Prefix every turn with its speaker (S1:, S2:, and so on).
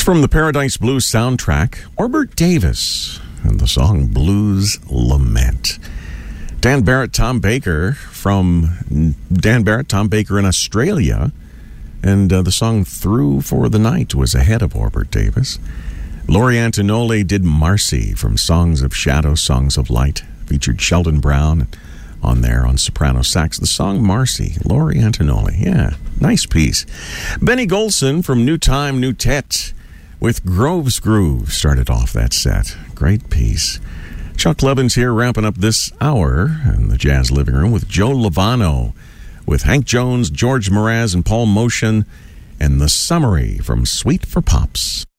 S1: from the Paradise Blues soundtrack, Orbert Davis, and the song Blues Lament. Dan Barrett, Tom Baker in Australia, and the song Through for the Night was ahead of Orbert Davis. Laurie Antonelli did Marcy from Songs of Shadow, Songs of Light, featured Sheldon Brown on there on soprano sax. The song Marcy, Laurie Antonelli, yeah, nice piece. Benny Golson from New Time, New Tet with Grove's Groove started off that set. Great piece. Chuck Levins here, wrapping up this hour in the Jazz Living Room with Joe Lovano, with Hank Jones, George Mraz, and Paul Motion, and the summary from Suite for Pops.